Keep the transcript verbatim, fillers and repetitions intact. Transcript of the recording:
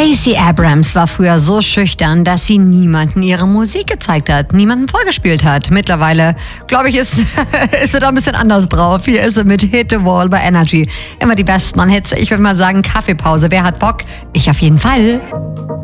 Gracie Abrams war früher so schüchtern, dass sie niemanden ihre Musik gezeigt hat, niemanden vorgespielt hat. Mittlerweile, glaube ich, ist, ist sie da ein bisschen anders drauf. Hier ist sie mit Hit the Wall bei Energy. Immer die besten Hits. Ich würde mal sagen, Kaffeepause. Wer hat Bock? Ich auf jeden Fall.